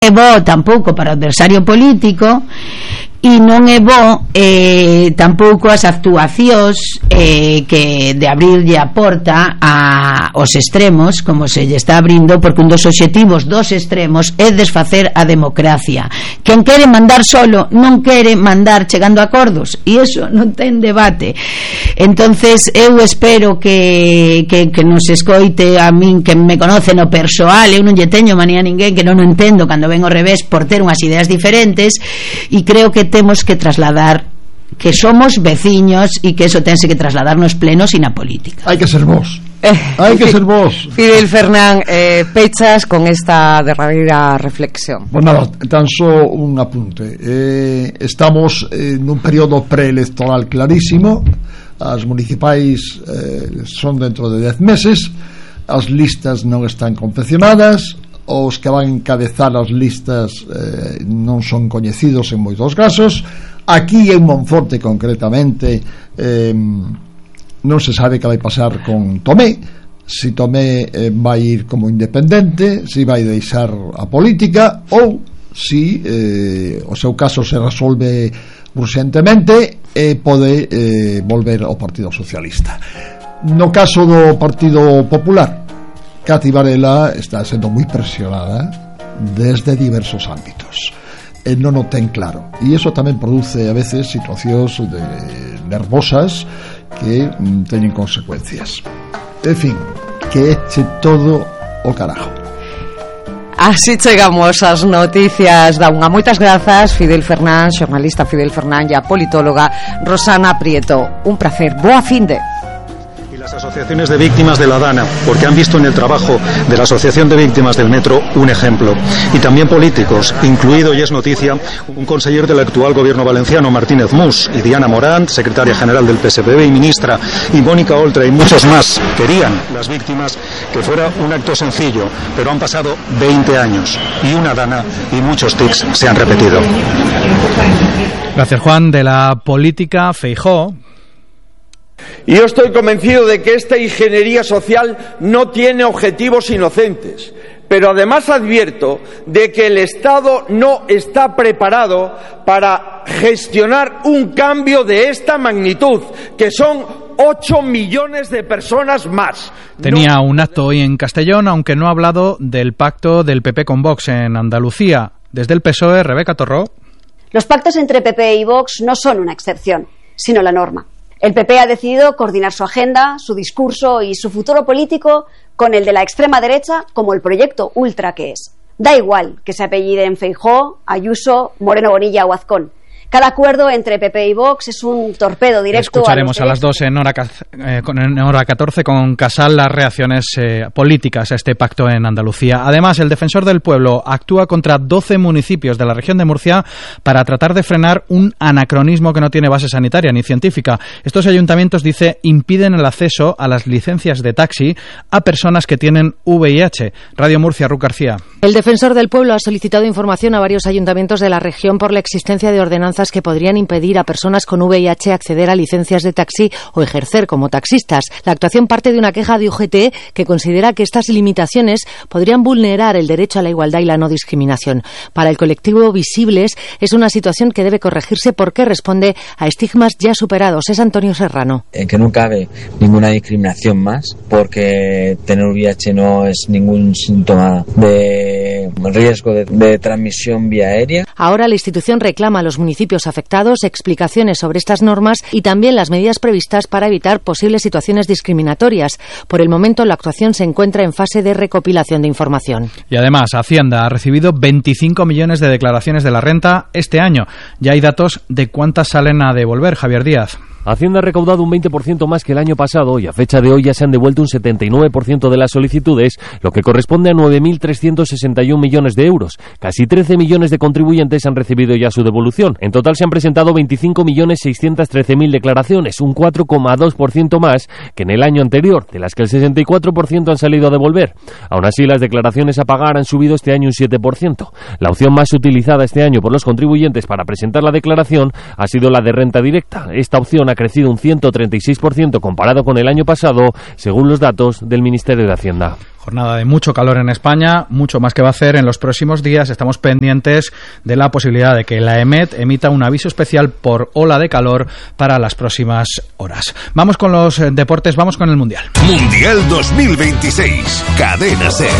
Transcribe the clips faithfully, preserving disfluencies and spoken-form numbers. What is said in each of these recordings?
é bo tampouco para o adversario político, e non é bo eh, tampouco as actuacións eh, que de abrirlle a porta a, aos extremos, como se lle está abrindo, porque un dos obxectivos dos extremos é desfacer a democracia. Quen quere mandar solo non quere mandar chegando a acordos, e iso non ten debate. Entonces eu espero que, que, que nos escoite a min, que me conoce no persoal. Eu non lle teño manía a ninguén, que non o entendo cando ven ao revés por ter unhas ideas diferentes, e creo que temos que trasladar que somos veciños e que eso tense que trasladar nos plenos e na política. Hai que ser vos. Hai que ser vos. Fidel Fernán, eh, pechas con esta derradeira reflexión. Pues nada, tan só un apunte. Eh, estamos eh, nun período preelectoral clarísimo. As municipais eh, son dentro de dez meses. As listas non están confeccionadas. Os que van encabezar as listas eh, non son coñecidos en moitos casos. Aquí en Monforte concretamente eh, non se sabe que vai pasar con Tomé, si Tomé eh, vai ir como independente, si vai deixar a política, ou si eh, o seu caso se resolve urgentemente e pode eh, volver ao Partido Socialista. No caso do Partido Popular, Cati Varela está sendo moi presionada desde diversos ámbitos e non o ten claro, e iso tamén produce a veces situacións de nervosas que mm, teñen consecuencias. En fin, que eche todo o carajo. Así chegamos ás noticias da unha. Moitas grazas, Fidel Fernán, xornalista Fidel Fernán, e a politóloga Rosana Prieto. Un placer. Boa finde. Las asociaciones de víctimas de la Dana, porque han visto en el trabajo de la Asociación de Víctimas del Metro un ejemplo. Y también políticos, incluido, y es noticia, un conseller del actual gobierno valenciano, Martínez Mus, y Diana Morant, secretaria general del P S P B y ministra, y Mónica Oltra y muchos más. Querían las víctimas que fuera un acto sencillo, pero han pasado veinte años y una Dana y muchos tics se han repetido. Gracias, Juan. De la política, Feijóo. Y yo estoy convencido de que esta ingeniería social no tiene objetivos inocentes, pero además advierto de que el Estado no está preparado para gestionar un cambio de esta magnitud, que son ocho millones de personas más. Tenía no... un acto hoy en Castellón, aunque no ha hablado del pacto del P P con Vox en Andalucía. Desde el P S O E, Rebeca Torró. Los pactos entre P P y Vox no son una excepción, sino la norma. El P P ha decidido coordinar su agenda, su discurso y su futuro político con el de la extrema derecha como el proyecto ultra que es. Da igual que se apelliden Feijóo, Ayuso, Moreno Bonilla o Azcón. Cada acuerdo entre P P y Vox es un torpedo directo. Escucharemos a, a las dos en hora, eh, en hora catorce con Casal las reacciones eh, políticas a este pacto en Andalucía. Además, el Defensor del Pueblo actúa contra doce municipios de la región de Murcia para tratar de frenar un anacronismo que no tiene base sanitaria ni científica. Estos ayuntamientos, dice, impiden el acceso a las licencias de taxi a personas que tienen V I H. Radio Murcia, Ruth García. El Defensor del Pueblo ha solicitado información a varios ayuntamientos de la región por la existencia de ordenanzas que podrían impedir a personas con V I H acceder a licencias de taxi o ejercer como taxistas. La actuación parte de una queja de U G T que considera que estas limitaciones podrían vulnerar el derecho a la igualdad y la no discriminación. Para el colectivo Visibles es una situación que debe corregirse porque responde a estigmas ya superados. Es Antonio Serrano. En que no cabe ninguna discriminación más, porque tener V I H no es ningún síntoma de riesgo de, de transmisión vía aérea. Ahora la institución reclama a los municipios afectados explicaciones sobre estas normas y también las medidas previstas para evitar posibles situaciones discriminatorias. Por el momento, la actuación se encuentra en fase de recopilación de información. Y además, Hacienda ha recibido veinticinco millones de declaraciones de la renta este año. Ya hay datos de cuántas salen a devolver. Javier Díaz. Hacienda ha recaudado un veinte por ciento más que el año pasado y a fecha de hoy ya se han devuelto un setenta y nueve por ciento de las solicitudes, lo que corresponde a nueve mil trescientos sesenta y uno millones de euros. Casi trece millones de contribuyentes han recibido ya su devolución. En total se han presentado veinticinco millones seiscientos trece mil declaraciones, un cuatro coma dos por ciento más que en el año anterior, de las que el sesenta y cuatro por ciento han salido a devolver. Aún así, las declaraciones a pagar han subido este año un siete por ciento. La opción más utilizada este año por los contribuyentes para presentar la declaración ha sido la de renta directa. Esta opción ha crecido un ciento treinta y seis por ciento comparado con el año pasado, según los datos del Ministerio de Hacienda. Jornada de mucho calor en España, mucho más que va a hacer en los próximos días. Estamos pendientes de la posibilidad de que la EMET emita un aviso especial por ola de calor para las próximas horas. Vamos con los eh, deportes, vamos con el Mundial. Mundial dos mil veintiséis, Cadena SER.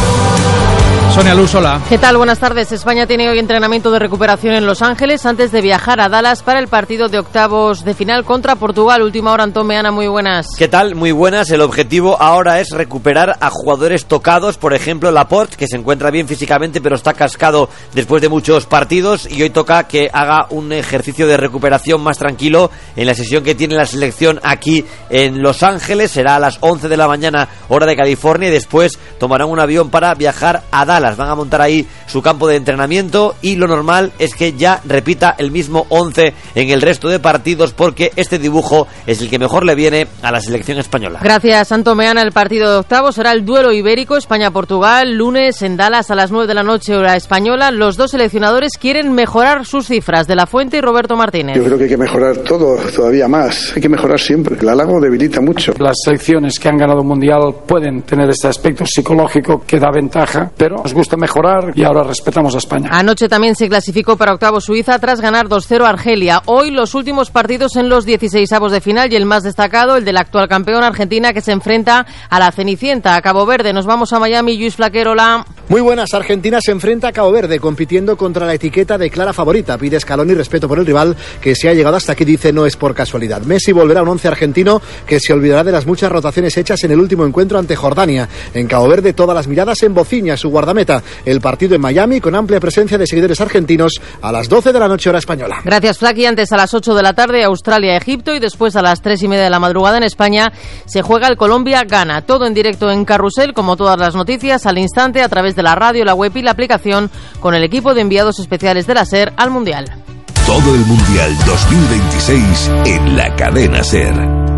Sonia Luz, hola. ¿Qué tal? Buenas tardes. España tiene hoy entrenamiento de recuperación en Los Ángeles antes de viajar a Dallas para el partido de octavos de final contra Portugal. Última hora, Antón Meana, muy buenas. ¿Qué tal? Muy buenas. El objetivo ahora es recuperar a jugadores tocados, por ejemplo Laporte, que se encuentra bien físicamente pero está cascado después de muchos partidos, y hoy toca que haga un ejercicio de recuperación más tranquilo en la sesión que tiene la selección aquí en Los Ángeles. Será a las once de la mañana, hora de California, y después tomarán un avión para viajar a Dallas. Van a montar ahí su campo de entrenamiento y lo normal es que ya repita el mismo once en el resto de partidos, porque este dibujo es el que mejor le viene a la selección española. Gracias, Santo Meana. El partido de octavos será el duelo ibérico España-Portugal, lunes en Dallas a las nueve de la noche, hora española. Los dos seleccionadores quieren mejorar sus cifras. De la Fuente y Roberto Martínez. Yo creo que hay que mejorar todo, todavía más. Hay que mejorar siempre. El halago debilita mucho. Las selecciones que han ganado un mundial pueden tener este aspecto psicológico que da ventaja, pero nos gusta mejorar y ahora respetamos a España. Anoche también se clasificó para octavos Suiza tras ganar dos cero a Argelia. Hoy los últimos partidos en los dieciseisavos de final, y el más destacado, el del actual campeón Argentina, que se enfrenta a la Cenicienta, a Cabo Verde. Nos vamos a Miami. Luis Flaquero, hola. Muy buenas. Argentina se enfrenta a Cabo Verde compitiendo contra la etiqueta de clara favorita. Pide Scaloni respeto por el rival, que se ha llegado hasta aquí, dice, no es por casualidad. Messi volverá a un once argentino que se olvidará de las muchas rotaciones hechas en el último encuentro ante Jordania. En Cabo Verde todas las miradas en Bociña, su guardameta. El partido en Miami con amplia presencia de seguidores argentinos a las doce de la noche, hora española. Gracias, Flaqui. Antes a las ocho de la tarde Australia-Egipto, y después a las tres y media de la madrugada en España se juega el Colombia-Ghana. Todo en directo en Carrusel, como todas las noticias, al instante a través de la radio, la web y la aplicación, con el equipo de enviados especiales de la SER al Mundial. Todo el Mundial dos mil veintiséis en la Cadena SER.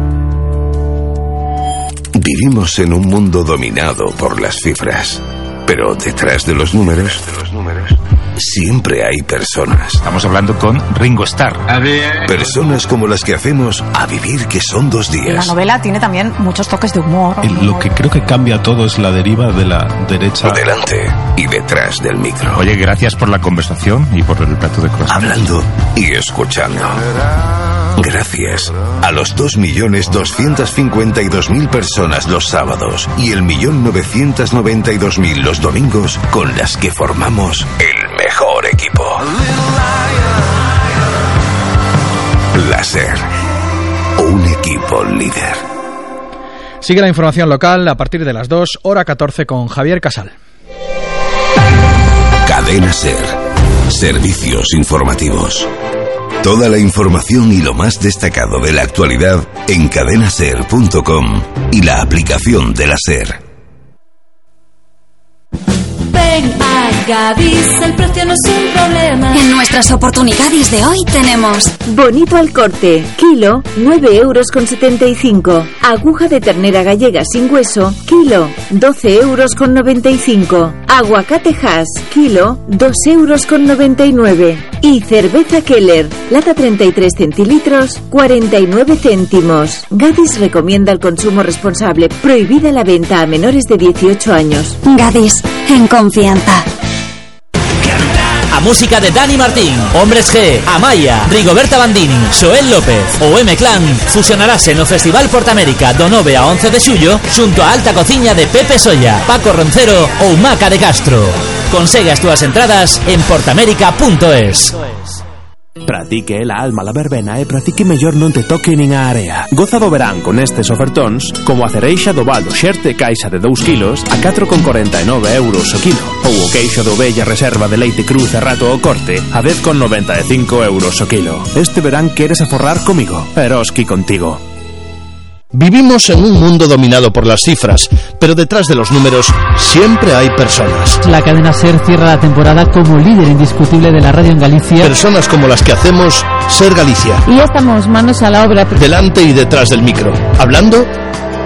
Vivimos en un mundo dominado por las cifras, pero detrás de los números, de los números siempre hay personas. Estamos hablando con Ringo Starr. Personas como las que hacemos A Vivir, que son dos días. La novela tiene también muchos toques de humor. Lo que creo que cambia todo es la deriva de la derecha. Delante y detrás del micro. Oye, gracias por la conversación y por el plato de croissant. Hablando y escuchando. Gracias a los dos millones doscientos cincuenta y dos mil personas los sábados y el millón novecientos noventa y dos mil los domingos, con las que formamos el mejor equipo. La SER, un equipo líder. Sigue la información local a partir de las dos, hora catorce, con Javier Casal. Cadena SER, servicios informativos. Toda la información y lo más destacado de la actualidad en cadena ser punto com y la aplicación de la SER. Ven a Gadis, el precio no es un problema. En nuestras oportunidades de hoy tenemos bonito al corte, kilo, nueve euros con setenta y cinco. Aguja de ternera gallega sin hueso, kilo, doce euros con noventa y cinco. Aguacate Hass, kilo, dos euros con noventa y nueve. Y cerveza Keller, lata treinta y tres centilitros, cuarenta y nueve céntimos. Gadis recomienda el consumo responsable. Prohibida la venta a menores de dieciocho años. Gadis, en confianza. A música de Dani Martín, Hombres G, Amaya, Rigoberta Bandini, Xoel López ou M-Clan fusionarase no Festival Portamérica do nove a once de xullo xunto a alta cociña de Pepe Solla, Paco Roncero ou Maca de Castro. Consegue as túas entradas en portamérica punto es. Pratique la alma la verbena e pratique mellor non te toque nin a area. Goza do verán con estes ofertóns, como a cereixa do baldo xerte caixa de dous kilos a catro con corenta e nove euros o kilo, ou o queixo de ovella reserva de leite cru cerrato ao corte a dez con noventa e cinco euros o kilo. Este verán queres aforrar comigo, Eroski contigo. Vivimos en un mundo dominado por las cifras, pero detrás de los números siempre hay personas. La cadena SER cierra la temporada como líder indiscutible de la radio en Galicia. Personas como las que hacemos SER Galicia. Y ya estamos manos a la obra. Delante y detrás del micro, hablando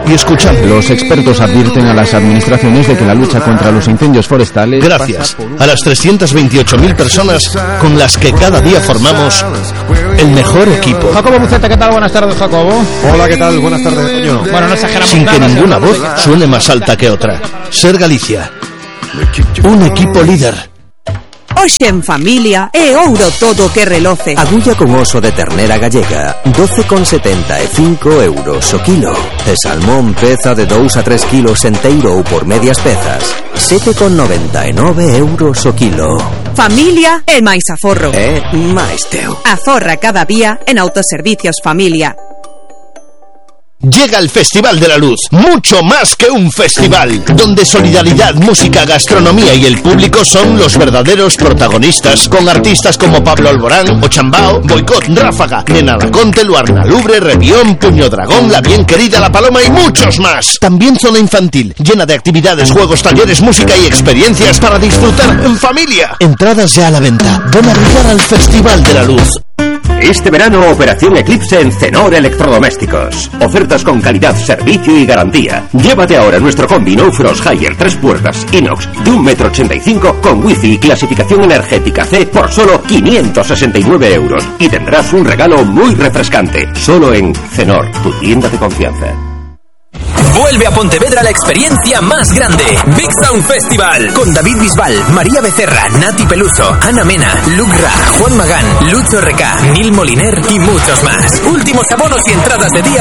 y escuchando. Los expertos advierten a las administraciones de que la lucha contra los incendios forestales... Gracias a las trescientas veintiocho mil personas con las que cada día formamos el mejor equipo. Jacobo Buceta, ¿qué tal? Buenas tardes, Jacobo. Hola, ¿qué tal? Buenas tardes, Toño. Bueno, no exageramos Sin nada, que ninguna voz nada. suene más alta que otra. Ser Galicia. Un equipo líder. Hoxe en familia é ouro todo que reloce. Agulla con oso de ternera gallega, doce con setenta e cinco euros o kilo. E salmón peza de dous a tres kilos enteiro ou por medias pezas, sete con noventa e nove euros o kilo. Familia é máis aforro. É máis teu. Aforra cada día en Autoservicios Familia. Llega el Festival de la Luz, mucho más que un festival, donde solidaridad, música, gastronomía y el público son los verdaderos protagonistas, con artistas como Pablo Alborán, Ochambao, Boicot, Ráfaga, Nena Laconte, Luarna Lubre, Revión, Puño Dragón, La Bien Querida, La Paloma y muchos más. También zona infantil, llena de actividades, juegos, talleres, música y experiencias para disfrutar en familia. Entradas ya a la venta. Ven a brillar al Festival de la Luz. Este verano, Operación Eclipse en Cenor Electrodomésticos. Ofertas con calidad, servicio y garantía. Llévate ahora nuestro combi No Frost Higher tres puertas inox de un metro ochenta y cinco con wifi y clasificación energética C por solo quinientos sesenta y nueve euros. Y tendrás un regalo muy refrescante. Solo en Cenor, tu tienda de confianza. Vuelve a Pontevedra la experiencia más grande, Big Sound Festival, con David Bisbal, María Becerra, Nati Peluso, Ana Mena, Luc Ra, Juan Magán, Lucho Reca, Nil Moliner y muchos más. Últimos abonos y entradas de día